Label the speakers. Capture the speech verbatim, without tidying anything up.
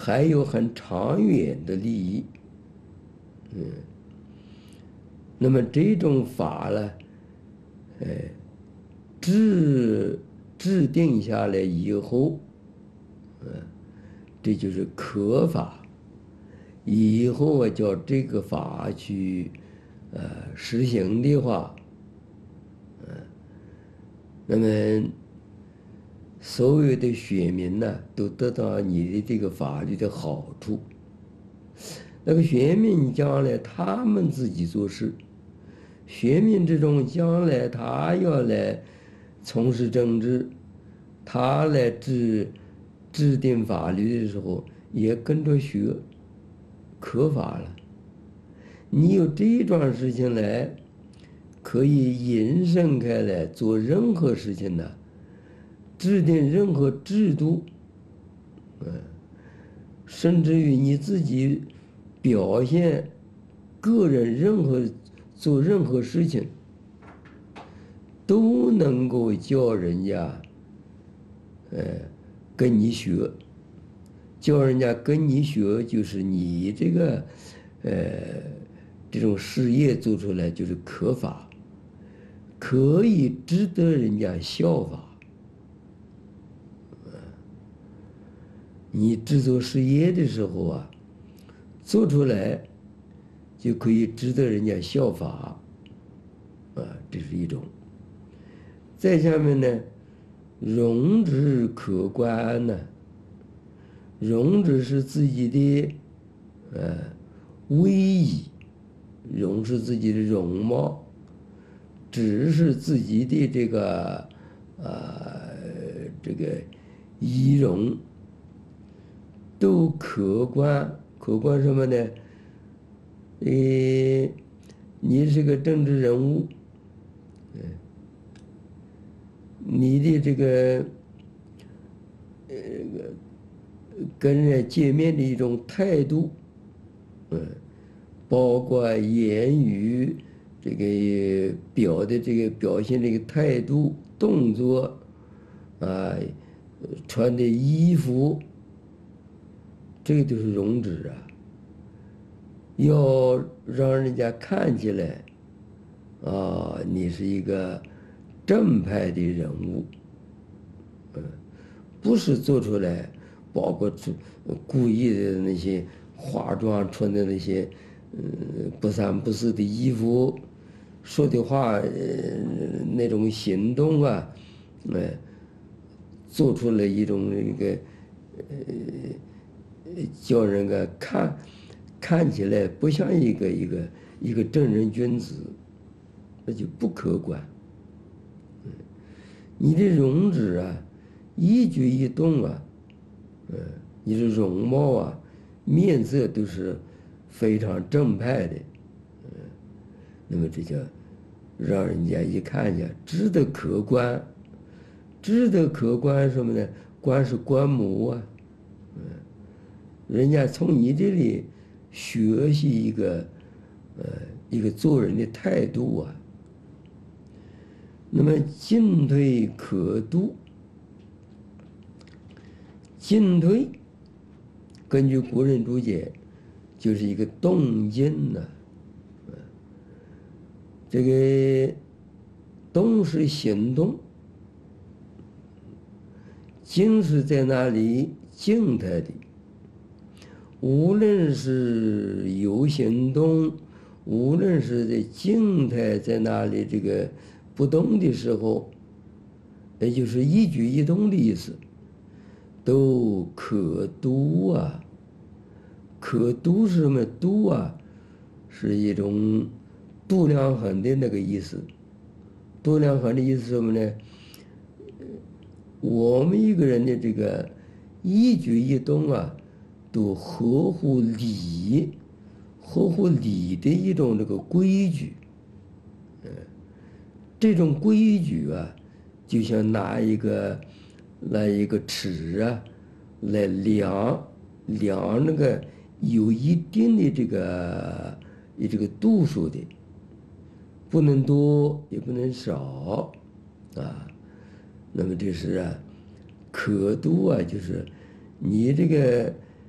Speaker 1: 还有很长远的利益。嗯，那么这种法呢，呃，制制定下来以后，嗯，这就是可法。以后啊，叫这个法去，呃，实行的话，嗯，那么所有的选民呢，都得到你的这个法律的好处。那个选民将来他们自己做事，选民之中将来他要来从事政治，他来制制定法律的时候，也跟着学可法了。你有这桩事情来，可以引申开来做任何事情呢，制定任何制度，嗯，甚至于你自己表现个人任何做任何事情，都能够叫人家，呃，跟你学，叫人家跟你学，就是你这个，呃，这种事业做出来就是可法，可以值得人家效法。你制作事业的时候啊，做出来就可以值得人家效法，啊，这是一种。再下面呢，容之可观呢，容之是自己的，呃，威仪，容是自己的容貌，只是自己的这个，呃，这个仪容。都可观，可观什么呢？呃，你是个政治人物，嗯，你的这个，呃，跟人见面的一种态度，嗯，包括言语，这个表的这个表现这个态度、动作，啊，穿的衣服。这个就是容止啊，要让人家看起来，啊，你是一个正派的人物，嗯，不是做出来，包括故意的那些化妆穿的那些，嗯，不三不四的衣服，说的话，呃，那种行动啊，呃，做出了一种那个，呃。叫人个看，看起来不像一个一个一个正人君子，那就不可观。嗯，你的容止啊，一举一动啊，嗯，你的容貌啊，面色都是非常正派的，嗯，那么这叫让人家一看见值得可观，值得可观什么呢？观是观摩啊，嗯。人家从你这里学习一个，呃，一个做人的态度啊。那么进退可度，进退根据古人注解，就是一个动静呢，啊，这个动是行动，静是在那里静态的。无论是有行动，无论是在静态在那里这个不动的时候，也就是一举一动的意思，都可度啊。可度是什么？度啊，是一种度量衡的那个意思。度量衡的意思是什么呢？我们一个人的这个一举一动啊，都合乎礼，合乎礼的一种这个规矩，嗯，这种规矩啊，就像拿一个拿一个尺啊，来量量那个有一定的这个有这个度数的，不能多也不能少，啊，那么这是啊，可度啊，就是你这个